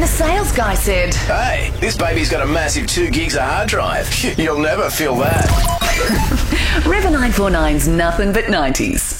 the sales guy said, Hey, this baby's got a massive 2 gigs of hard drive. You'll never feel that. River 949's Nothing But 90s.